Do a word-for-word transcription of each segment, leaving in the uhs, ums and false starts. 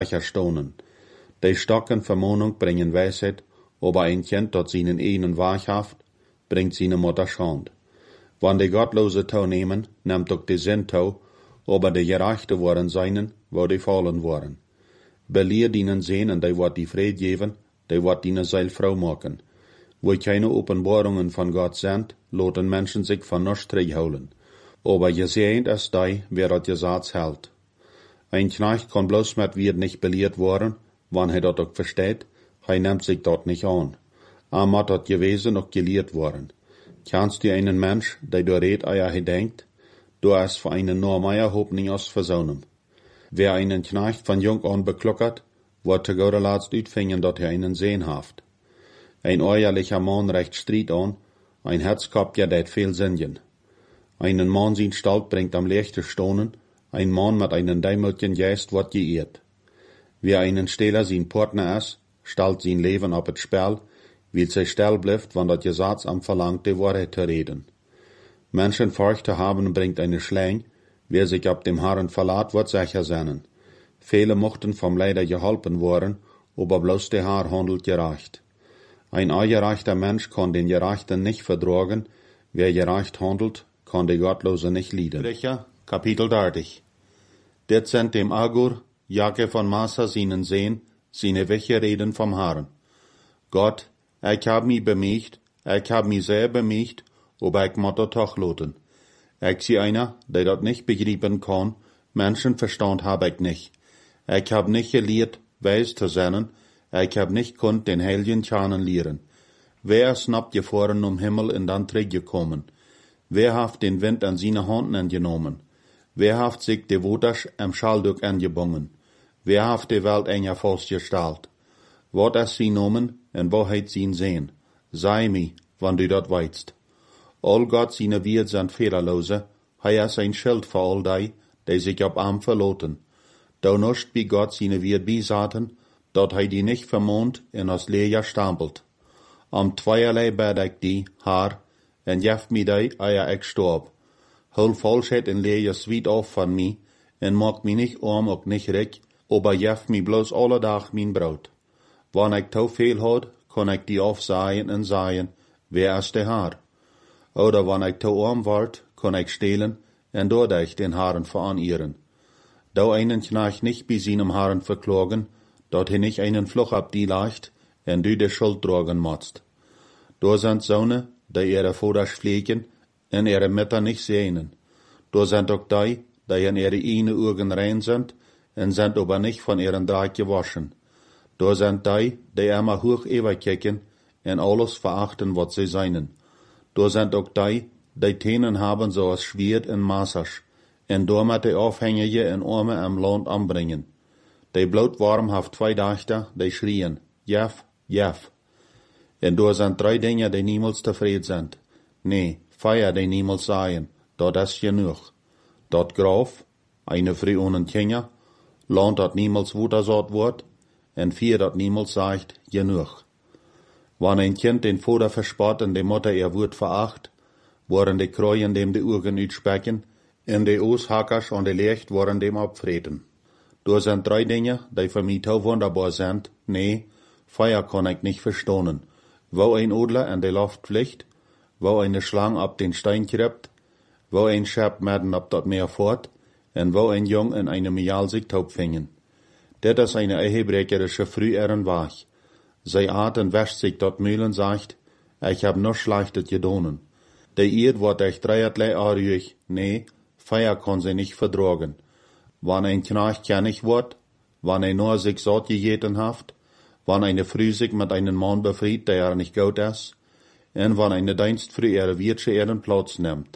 stonen. Die stocken Vermahnung bringen Weisheit, aber ein Kind, dat seinen einen wahrhaft, bringt seine Mutter Schand. Wann die Gottlose tau nehmen, nimmt auch die Sinn tau, aber die Gerechte waren seinen, wo die fallen waren. Beleer dienen sehen, en die wat die Fried geben, die wat dienen Seil Frau machen. Wo keine Openbarungen von Gott sind, loten Menschen sich von nichts terughouden. Aber gesehen ist die, wer dat Gesetz hält. Ein Knecht kann bloß mit wir nicht belehrt worden, wann er dat auch versteht, er nimmt sich dort nicht an. Er muss dat gewesen auch gelehrt worden. Kannst du einen Mensch, der du red eier gedenkt, du hast für einen Normeier hoop nicht aus versonnen. Wer einen Knecht von jung an beklockert, wird te gode laatst uitvingen dat er einen Sehen haft. Ein eierlicher Mann recht Stried an, ein Herzkopf ja det viel Sinnjen. Einen Mann sin Stalt bringt am leichte Stonen, ein Mann mit einen dämmelten Geist wird geehrt. Wer einen Stehler sin Partner ist, stellt sin Leben auf het Spiel, weil sie still bleibt, wann dat Gesetz am verlangt, die Wahrheit zu reden. Menschen Furcht zu haben bringt eine Schläng, wer sich ab dem Herrn verlaat, wird sicher sein. Viele mochten vom Leider geholpen worden, aber bloß der Herr handelt gerecht. Ein ungerechter Mensch kann den Gerechten nicht vertragen, wer gerecht handelt, kann die Gottlose nicht lieben. Sprecher, Kapitel dreißig. Det sind dem Agur, Jacke von Massa seinen Sehen, seine Wäche reden vom Herrn. Gott, ich hab mich bemüht, ich hab mich sehr bemüht, aber ich muss das doch loten. Ich sie einer, der das nicht begreifen kann, Menschenverstand hab ich nicht. Ich hab nicht gelehrt, weis zu sein, ich hab nicht konnt den Heiligen Schanen lehren. Wer snappt gefahren um Himmel in dann gekommen? Wer haft den Wind an seine Hand angenommen? Wer haft sich de Wotasch am Schalduk angebungen? Wer haft de Welt enger festgestellt? Wat es sie nomen, en wo heit sie sehen? Sei mi, wann du dat weißt. All Gott seine Wirt sind fehlerlose, hei es ein Schild für all die, die sich ab am verloten. Da nuscht wie Gott seine Wirt bisaten, dort hei die nicht vermont en as Leja stampelt. Am zweierlei bed ich die, Haar, en jeft mi die, eier ich storb. Hol Falschheit en Leja sweet auf von mi, en mag mi nicht arm ook nicht rik, aber jeft mi bloß alle Tag min Brot. Wann ich tau viel had, kann ich die aufsaaien en saaien, wer ist der Haar? Oder wann ich tau arm ward, kann ich stehlen, en dadurch den Haaren veranieren. Da einen Knecht nicht bei seinem Haaren verklagen, dort hin nicht einen Fluch ab die leicht, en du de Schuld tragen motzt. Da sind Söhne, die ihre Voders pflegen, en ihre Mütter nicht sehnen. Da sind auch die, die in ihre eine Augen rein sind, en sind aber nicht von ihren Dreck gewaschen. Da sind die, die immer hoch überkicken, en alles verachten, was sie seinen. Da sind auch die, die Tänen haben so als Schwert in Massage, en damit die Aufhängige in Arme am Land anbringen. Die Blutwarm haft zwei Dachter, die schrien, Jeff, Jeff. En da sind drei Dinge, die niemals zufrieden sind. Nee, Feier, die niemals seien, dat ist genug. Dat Graf, eine Frau ohne Kinder, Land, dat niemals Wuttersaat wird, en vier, dat niemals sagt, genug. Wann ein Kind den Vater verspott und die Mutter ihr Wort veracht, waren die Kreuen dem die Augen uitspecken, en die Ooshackers und die Licht waren dem abfreten. Da sind drei Dinge, die für mich so wunderbar sind, nee, Feier kann ich nicht verstohnen. Wo ein Adler an der Luft fliegt, wo eine Schlange ab den Stein krept, wo ein Schab mitten ab dat Meer fort, en wo ein Jung in einem Jahl sich taub fingen. Det ist eine ehebrecherische Frühehren wach. Sei Atem wäscht sich dort Mühlen sagt, ich hab noch Schlechtes gedonen. Der Eid wird euch dreierlei anrühig, nee, Feier kann sie nicht vertragen. Wann ein Knecht kennig wird, wann er nur sich satt gegeten haft, wann eine Frau sich mit einem Mann befried, der er nicht gut ist, en wann eine Dienstfrau ihre Wirtsche ihren Platz nimmt.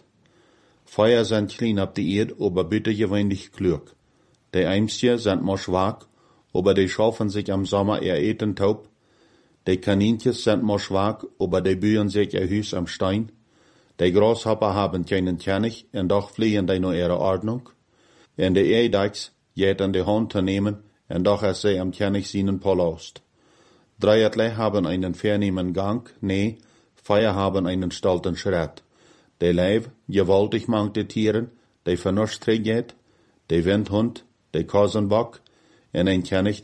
Feier sind klein ab die Erd, aber bitte gewöhnlich klug. Die Eimstje sind mal schwach, aber die schaffen sich am Sommer ihr Eten taub. Die Kaninchens sind mal schwach, aber die bühen sich ihr Hüs am Stein. Die Grashopper haben keinen König, und doch fliehen die nur ihre Ordnung. Und die Eidechs jäten die Hand zu nehmen, und doch ist sie am König seinen Palast. Dreierlei haben einen vornehmen Gang, nee, Feier haben einen stolzen Schritt. Die Leib, gewaltig mangte Tieren, die Vernunft geht, die Windhund, die Kosenbock, en een kann nicht